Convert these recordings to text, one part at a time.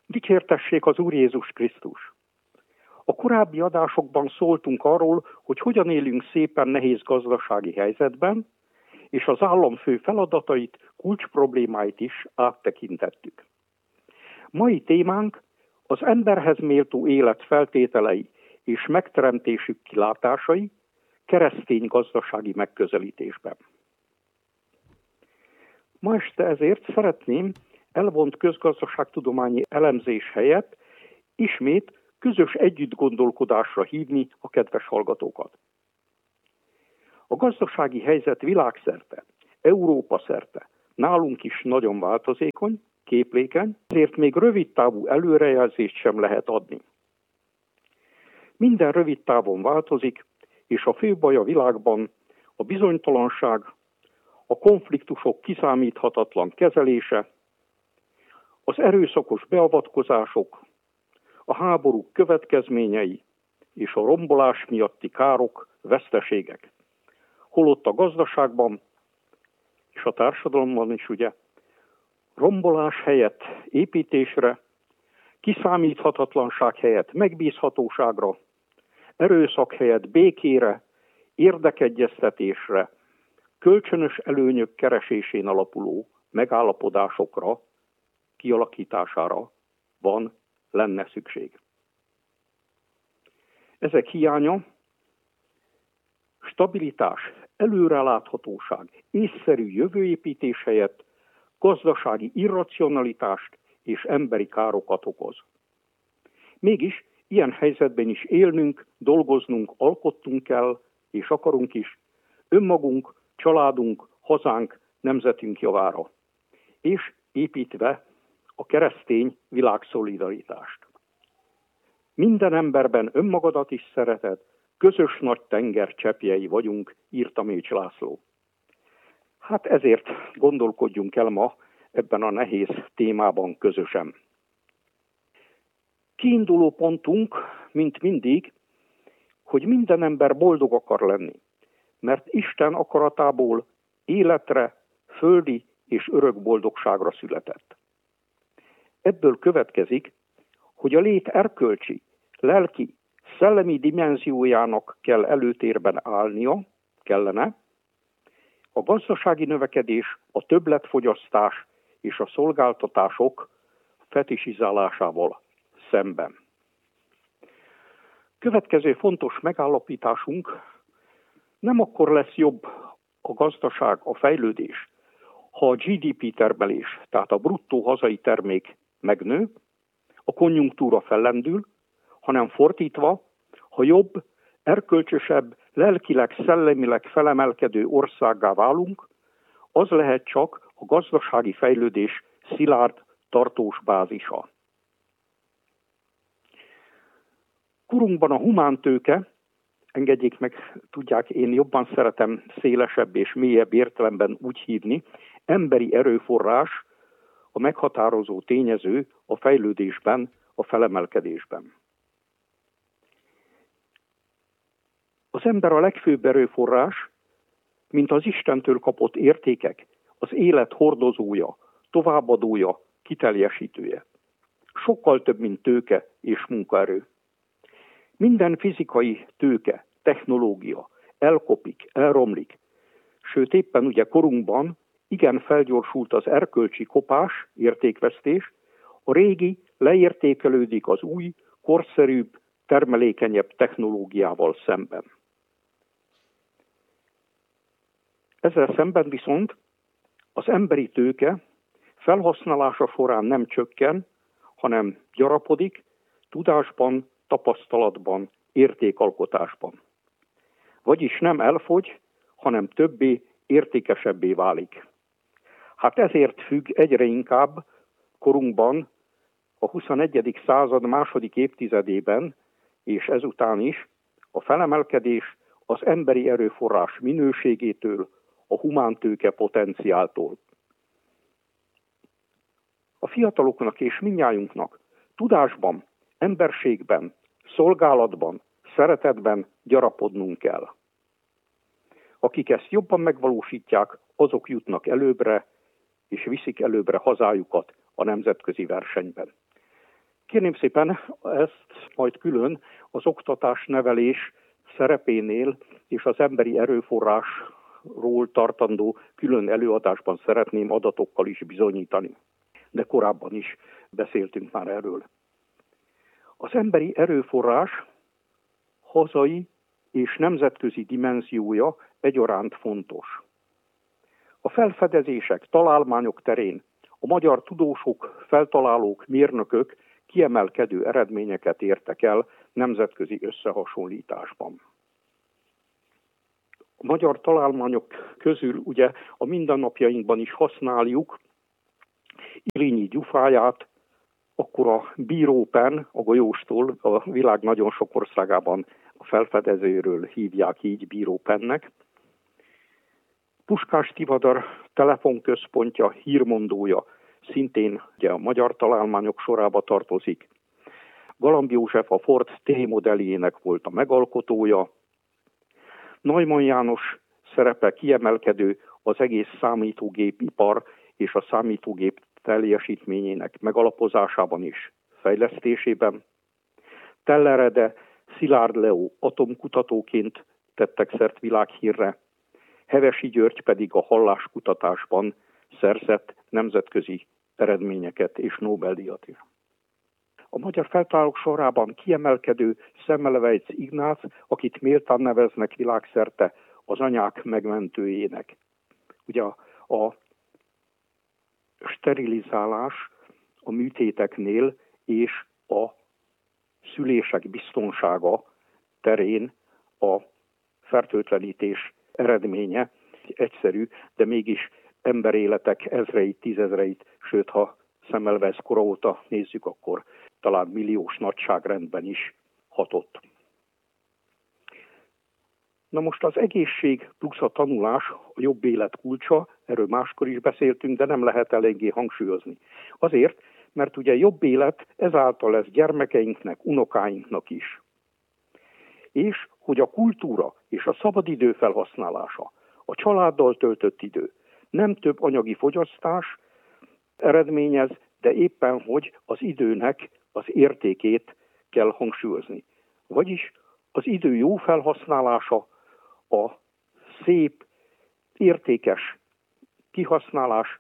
Dicsértessék az Úr Jézus Krisztus! A korábbi adásokban szóltunk arról, hogy hogyan élünk szépen nehéz gazdasági helyzetben, és az államfő feladatait, kulcsproblémáit is áttekintettük. Mai témánk az emberhez méltó élet feltételei és megteremtésük kilátásai keresztény gazdasági megközelítésben. Ma este ezért szeretném elvont közgazdaságtudományi elemzés helyett ismét közös együttgondolkodásra hívni a kedves hallgatókat. A gazdasági helyzet világszerte, Európa szerte nálunk is nagyon változékony, képlékeny, ezért még rövidtávú előrejelzést sem lehet adni. Minden rövid távon változik, és a fő baj a világban a bizonytalanság, a konfliktusok kiszámíthatatlan kezelése, az erőszakos beavatkozások, a háborúk következményei és a rombolás miatti károk, veszteségek. Holott a gazdaságban és a társadalomban is ugye rombolás helyett építésre, kiszámíthatatlanság helyett megbízhatóságra, erőszak helyett békére, érdekegyeztetésre, kölcsönös előnyök keresésén alapuló megállapodásokra, kialakítására lenne szükség. Ezek hiánya stabilitás, előreláthatóság, észszerű jövőépítés helyett gazdasági irracionalitást és emberi károkat okoz. Mégis ilyen helyzetben is élnünk, dolgoznunk, alkottunk kell, és akarunk is, önmagunk, családunk, hazánk, nemzetünk javára, és építve a keresztény világszolidaritást. Minden emberben önmagadat is szereted, közös nagy tenger cseppjei vagyunk, írta Mécs László. Hát ezért gondolkodjunk el ma ebben a nehéz témában közösen. Kiinduló pontunk, mint mindig, hogy minden ember boldog akar lenni, mert Isten akaratából életre, földi és örök boldogságra született. Ebből következik, hogy a lét erkölcsi, lelki, szellemi dimenziójának kell előtérben kellene, a gazdasági növekedés, a többletfogyasztás és a szolgáltatások fetisizálásával szemben. Következő fontos megállapításunk: nem akkor lesz jobb a gazdaság, a fejlődés, ha a GDP termelés, tehát a bruttó hazai termék megnő, a konjunktúra fellendül, hanem fordítva, ha jobb, erkölcsösebb, lelkileg, szellemileg felemelkedő országgá válunk, az lehet csak a gazdasági fejlődés szilárd, tartós bázisa. Korunkban a humántőke, engedjék meg, tudják, én jobban szeretem szélesebb és mélyebb értelemben úgy hívni, emberi erőforrás, a meghatározó tényező a fejlődésben, a felemelkedésben. Az ember a legfőbb erőforrás, mint az Istentől kapott értékek, az élet hordozója, továbbadója, kiteljesítője. Sokkal több, mint tőke és munkaerő. Minden fizikai tőke, technológia elkopik, elromlik, sőt éppen ugye korunkban igen felgyorsult az erkölcsi kopás, értékvesztés, a régi leértékelődik az új, korszerűbb, termelékenyebb technológiával szemben. Ezzel szemben viszont az emberi tőke felhasználása során nem csökken, hanem gyarapodik, tudásban, tapasztalatban, értékalkotásban. Vagyis nem elfogy, hanem többé, értékesebbé válik. Hát ezért függ egyre inkább korunkban, a 21. század második évtizedében, és ezután is a felemelkedés az emberi erőforrás minőségétől, a humántőke potenciáltól. A fiataloknak és mindnyájunknak tudásban, emberségben, szolgálatban, szeretetben gyarapodnunk kell. Akik ezt jobban megvalósítják, azok jutnak előbbre, és viszik előbbre hazájukat a nemzetközi versenyben. Kérném szépen, ezt majd külön az oktatás-nevelés szerepénél és az emberi erőforrásról tartandó külön előadásban szeretném adatokkal is bizonyítani. De korábban is beszéltünk már erről. Az emberi erőforrás hazai és nemzetközi dimenziója egyaránt fontos. A felfedezések, találmányok terén a magyar tudósok, feltalálók, mérnökök kiemelkedő eredményeket értek el nemzetközi összehasonlításban. A magyar találmányok közül ugye a mindennapjainkban is használjuk Irényi gyufáját, akkor a bírópen, a golyóstól, a világ nagyon sok országában a felfedezőről hívják így bírópennek. Puskás Tivadar telefonközpontja, hírmondója szintén ugye a magyar találmányok sorába tartozik. Galamb József a Ford T-modelljének volt a megalkotója. Neumann János szerepe kiemelkedő az egész számítógépipar és a számítógép teljesítményének megalapozásában és fejlesztésében. Tellerede, Szilárd Leó atomkutatóként tettek szert világhírre, Hevesi György pedig a halláskutatásban szerzett nemzetközi eredményeket és Nobel-díjat is. A magyar feltalálók sorában kiemelkedő Semmelweis Ignác, akit méltán neveznek világszerte az anyák megmentőjének. Ugye a sterilizálás a műtéteknél és a szülések biztonsága terén a fertőtlenítés eredménye egyszerű, de mégis emberéletek ezreit, tízezreit, sőt, ha Semmelweis kora óta nézzük, akkor talán milliós nagyságrendben is hatott. Na most az egészség plusz a tanulás a jobb élet kulcsa, erről máskor is beszéltünk, de nem lehet eléggé hangsúlyozni. Azért, mert ugye jobb élet ezáltal lesz gyermekeinknek, unokáinknak is. És hogy a kultúra és a szabadidő felhasználása, a családdal töltött idő nem több anyagi fogyasztás eredményez, de éppen hogy az időnek az értékét kell hangsúlyozni. Vagyis az idő jó felhasználása, a szép, értékes kihasználás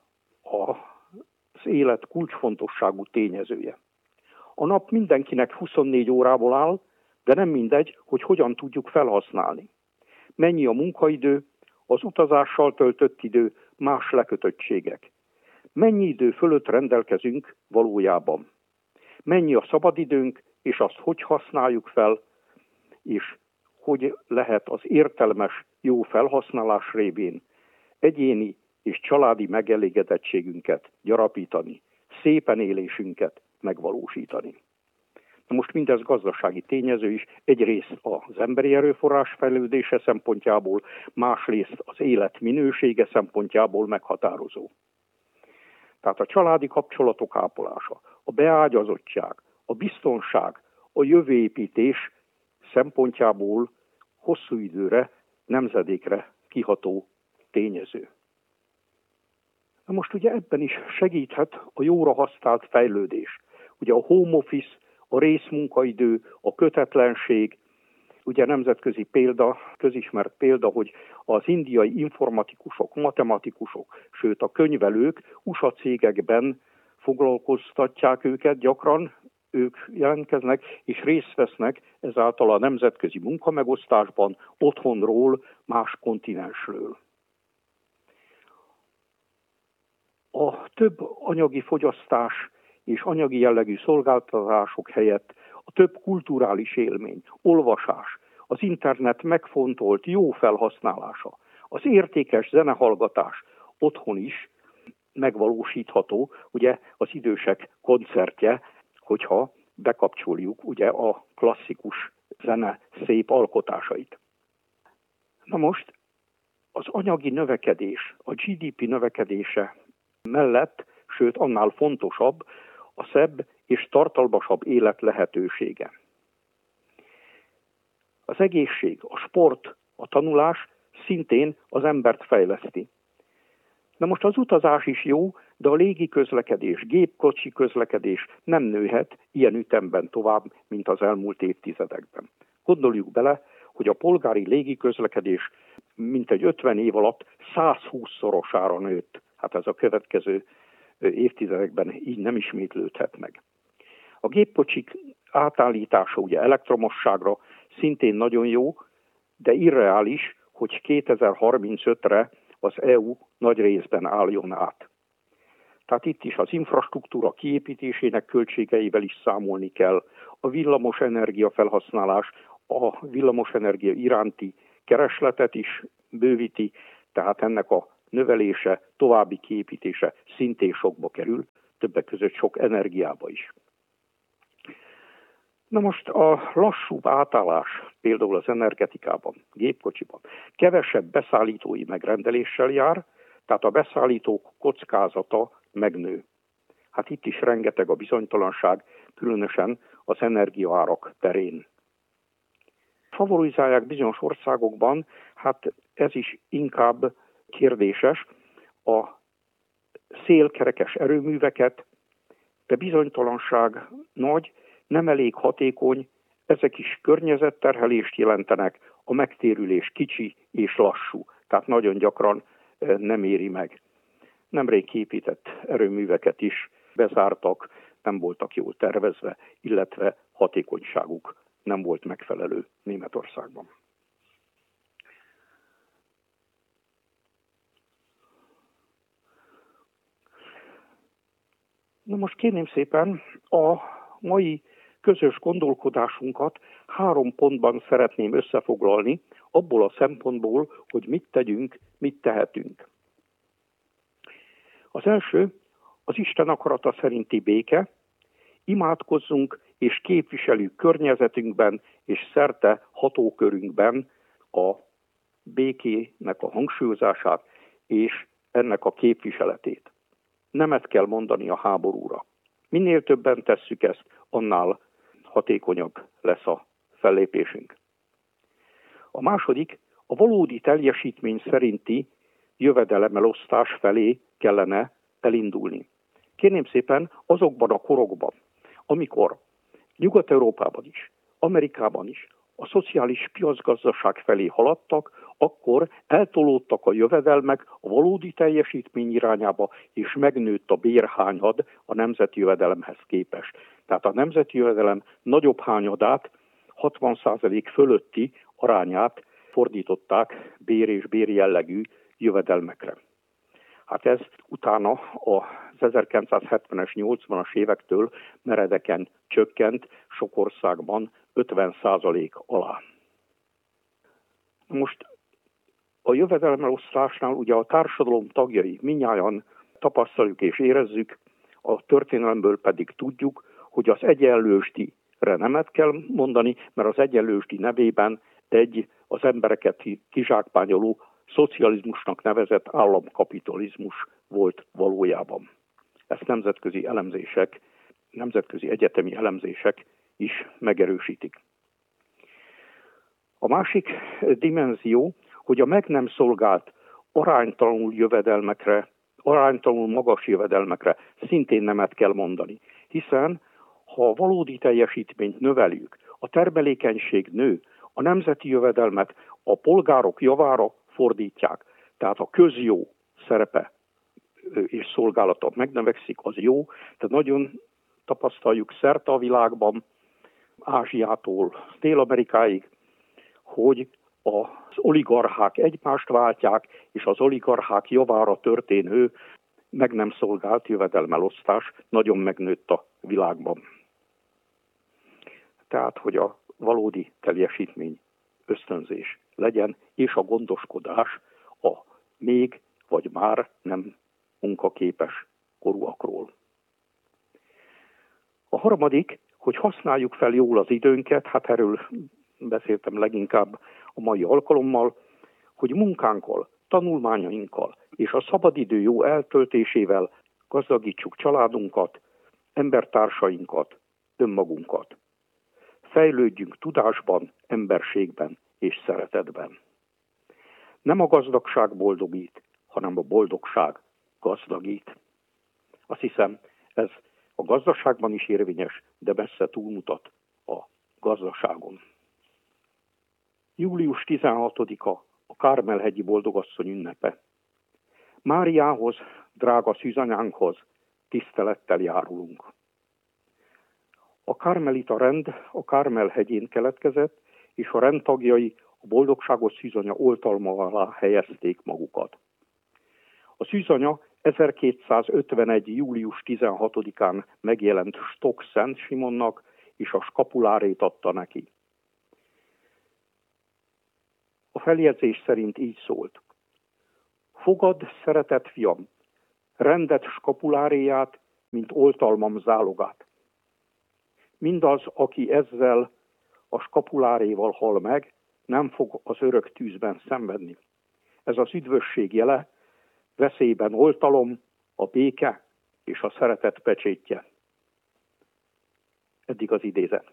az élet kulcsfontosságú tényezője. A nap mindenkinek 24 órából áll, de nem mindegy, hogy hogyan tudjuk felhasználni. Mennyi a munkaidő, az utazással töltött idő, más lekötöttségek. Mennyi idő fölött rendelkezünk valójában. Mennyi a szabadidőnk, és azt hogy használjuk fel, és hogy lehet az értelmes, jó felhasználás révén egyéni és családi megelégedettségünket gyarapítani, szépen élésünket megvalósítani. Na most mindez gazdasági tényező is, egyrészt az emberi erőforrás fejlődése szempontjából, másrészt az élet minősége szempontjából meghatározó. Tehát a családi kapcsolatok ápolása, a beágyazottság, a biztonság, a jövőépítés szempontjából hosszú időre, nemzedékre kiható tényező. Na most ugye ebben is segíthet a jóra használt fejlődés. Ugye a home office, a részmunkaidő, a kötetlenség, ugye nemzetközi példa, közismert példa, hogy az indiai informatikusok, matematikusok, sőt a könyvelők USA cégekben foglalkoztatják őket gyakran, ők jelentkeznek és részt vesznek ezáltal a nemzetközi munkamegosztásban otthonról, más kontinensről. A több anyagi fogyasztás és anyagi jellegű szolgáltatások helyett a több kulturális élmény, olvasás, az internet megfontolt jó felhasználása, az értékes zenehallgatás otthon is megvalósítható, ugye az idősek koncertje, hogyha bekapcsoljuk ugye a klasszikus zene szép alkotásait. Na most az anyagi növekedés, a GDP növekedése mellett, sőt annál fontosabb, a szebb és tartalmasabb élet lehetősége. Az egészség, a sport, a tanulás szintén az embert fejleszti. Na most az utazás is jó, de a légi közlekedés, gépkocsi közlekedés nem nőhet ilyen ütemben tovább, mint az elmúlt évtizedekben. Gondoljuk bele, hogy a polgári légi közlekedés mintegy 50 év alatt 120-szorosára nőtt. Hát ez a következő évtizedekben így nem ismétlődhet meg. A gépkocsik átállítása ugye elektromosságra szintén nagyon jó, de irreális, hogy 2035-re az EU nagy részben álljon át. Tehát itt is az infrastruktúra kiépítésének költségeivel is számolni kell, a villamosenergia felhasználás, a villamosenergia iránti keresletet is bővíti, tehát ennek a növelése, további kiépítése szintén sokba kerül, többek között sok energiába is. Na most a lassúbb átállás például az energetikában, gépkocsiban kevesebb beszállítói megrendeléssel jár, tehát a beszállítók kockázata megnő. Hát itt is rengeteg a bizonytalanság, különösen az energiaárak terén. Favorizálják bizonyos országokban, hát ez is inkább kérdéses, a szélkerekes erőműveket, de bizonytalanság nagy, nem elég hatékony, ezek is környezetterhelést jelentenek, a megtérülés kicsi és lassú, tehát nagyon gyakran nem éri meg. Nemrég képített erőműveket is bezártak, nem voltak jól tervezve, illetve hatékonyságuk nem volt megfelelő Németországban. Na most kérném szépen, a mai közös gondolkodásunkat 3 pontban szeretném összefoglalni, abból a szempontból, hogy mit tegyünk, mit tehetünk. Az első, az Isten akarata szerinti béke, imádkozzunk és képviseljük környezetünkben és szerte hatókörünkben a békének a hangsúlyozását és ennek a képviseletét. Nemet kell mondani a háborúra. Minél többen tesszük ezt, annál hatékonyabb lesz a fellépésünk. A második, a valódi teljesítmény szerinti jövedelemelosztás felé kellene elindulni. Kérném szépen, azokban a korokban, amikor Nyugat-Európában is, Amerikában is a szociális piacgazdaság felé haladtak, akkor eltolódtak a jövedelmek a valódi teljesítmény irányába, és megnőtt a bérhányad a nemzeti jövedelemhez képest. Tehát a nemzeti jövedelem nagyobb hányadát, 60% fölötti arányát fordították bér és bérjellegű jövedelmekre. Hát ez utána az 1970-es, 80-as évektől meredeken csökkent, sok országban 50% alá. Most a jövedelemelosztásnál ugye a társadalom tagjai mindnyájan tapasztaljuk és érezzük, a történelemből pedig tudjuk, hogy az egyenlősdire nemet kell mondani, mert az egyenlősdi nevében egy az embereket kizsákmányoló szocializmusnak nevezett államkapitalizmus volt valójában. Ezt nemzetközi elemzések, nemzetközi egyetemi elemzések is megerősítik. A másik dimenzió, hogy a meg nem szolgált aránytalanul magas jövedelmekre szintén nemet kell mondani. Hiszen ha a valódi teljesítményt növeljük, a termelékenység nő, a nemzeti jövedelmet a polgárok javára fordítják, tehát a közjó szerepe és szolgálata megnövekszik, az jó, tehát nagyon tapasztaljuk szerte a világban, Ázsiától Dél-Amerikáig, hogy az oligarchák egymást váltják, és az oligarchák javára történő meg nem szolgált jövedelmelosztás nagyon megnőtt a világban. Tehát, hogy a valódi teljesítmény ösztönzés legyen, és a gondoskodás a még vagy már nem munkaképes korúakról. A harmadik, hogy használjuk fel jól az időnket, hát erről beszéltem leginkább a mai alkalommal, hogy munkánkkal, tanulmányainkkal és a szabadidő jó eltöltésével gazdagítsuk családunkat, embertársainkat, önmagunkat. Fejlődjünk tudásban, emberségben és szeretetben. Nem a gazdagság boldogít, hanem a boldogság gazdagít. Azt hiszem, ez a gazdaságban is érvényes, de messze túlmutat a gazdaságon. Július 16-a a Kármel-hegyi boldogasszony ünnepe. Máriához, drága szűzanyánkhoz tisztelettel járulunk. A karmelita rend a Kármel-hegyén keletkezett, és a rendtagjai a boldogságos szűzanya oltalma alá helyezték magukat. A szűzanya 1251. július 16-án megjelent Stok Szent Simonnak, és a skapulárét adta neki. A feljegyzés szerint így szólt: fogad, szeretett fiam, rendet skapuláréját, mint oltalmam zálogát. Mindaz, aki ezzel a skapuláréval hal meg, nem fog az örök tűzben szenvedni. Ez az üdvösség jele, veszélyben oltalom, a béke és a szeretet pecsétje. Eddig az idézet.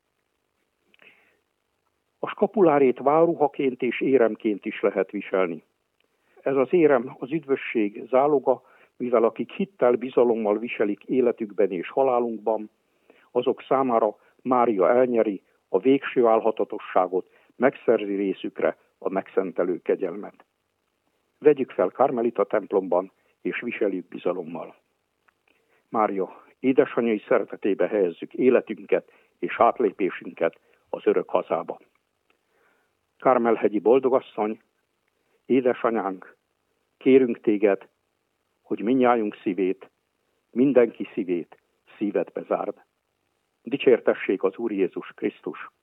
A skapulárét válruhaként és éremként is lehet viselni. Ez az érem az üdvösség záloga, mivel akik hittel, bizalommal viselik életükben és halálunkban, azok számára Mária elnyeri a végső álhatatosságot, megszerzi részükre a megszentelő kegyelmet. Vegyük fel Karmelita templomban, és viseljük bizalommal. Mária édesanyai szeretetébe helyezzük életünket és átlépésünket az örök hazába. Kármel-hegyi boldogasszony, édesanyánk, kérünk téged, hogy mindnyájunk szívét, mindenki szívét szívedbe zárd. Dicsértessék az Úr Jézus Krisztus!